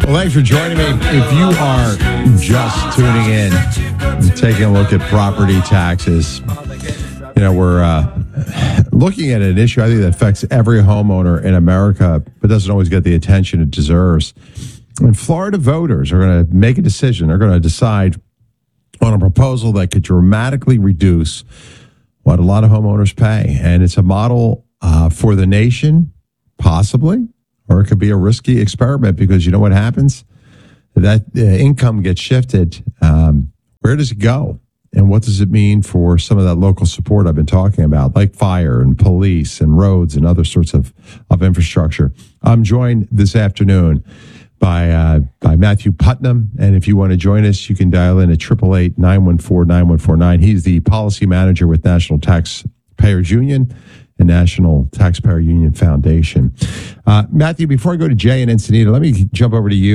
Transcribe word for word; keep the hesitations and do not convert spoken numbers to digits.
Well, thanks for joining me. If you are just tuning in, and taking a look at property taxes, you know, we're uh, looking at an issue I think that affects every homeowner in America, but doesn't always get the attention it deserves. And Florida voters are going to make a decision. They're going to decide on a proposal that could dramatically reduce what a lot of homeowners pay. And it's a model uh, for the nation, possibly. Or it could be a risky experiment because you know what happens? That uh, income gets shifted. Um, where does it go? And what does it mean for some of that local support I've been talking about, like fire and police and roads and other sorts of, of infrastructure? I'm joined this afternoon by uh, by Matthew Putnam. And if you want to join us, you can dial in at eight eight eight, nine one four, nine one four nine. He's the policy manager with National Taxpayers Union and National Taxpayer Union Foundation. Uh, Matthew, before I go to Jay and Encinitas, let me jump over to you.